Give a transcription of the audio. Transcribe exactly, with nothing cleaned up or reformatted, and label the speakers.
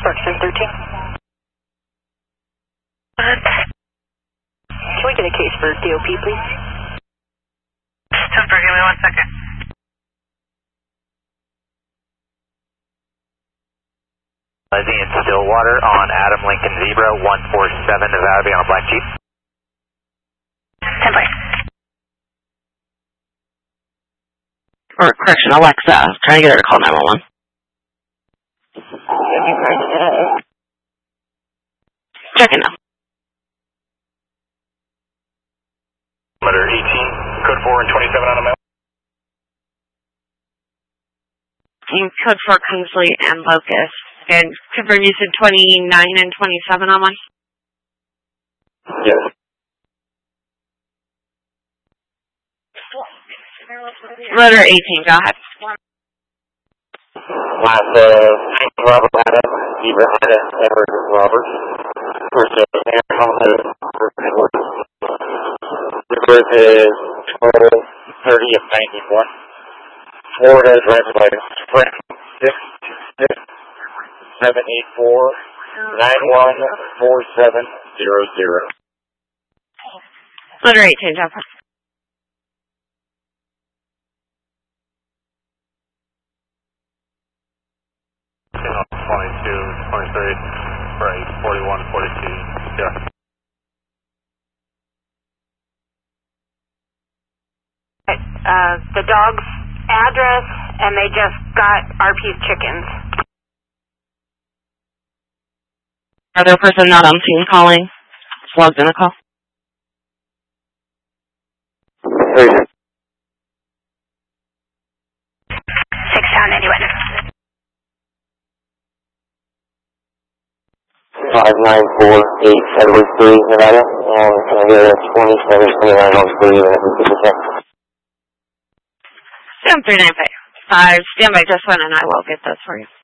Speaker 1: ten thirteen. Can we get a case for D O P, please?
Speaker 2: ten thirteen, give me one second.
Speaker 3: Lizzie in Stillwater on Adam Lincoln Zebra, one four seven Nevada, be on a black Jeep.
Speaker 2: ten four.
Speaker 4: Or, correction, Alexa. I was trying to get her to call nine one one. Checking now.
Speaker 3: Letter eighteen, code four and twenty-seven on a mail.
Speaker 4: Team code four, Kingsley and Locust. And confirm you said twenty-nine and twenty-seven on one?
Speaker 3: Yes.
Speaker 4: Letter eighteen, go ahead.
Speaker 5: Last, uh, Robert Adam, Zebra Adam, Edward Robert. First, uh, Edward. The birth is twelve thirty of ninety-one. Florida, driver license, Frank, six six seven eight four nine one four seven zero zero.
Speaker 4: Letter eighteen, Jennifer.
Speaker 3: twenty-two, twenty-three, right, forty-one, forty-two, yeah.
Speaker 2: Uh, the dog's address, and they just got R P's chickens.
Speaker 4: Other person not on scene calling? It's logged in a call.
Speaker 2: Six sound anyway.
Speaker 5: Five nine four eight seven three Nevada, and can I get a twenty-seven twenty-nine on three?
Speaker 4: seven three nine five. Stand by just one, and I will get those for you.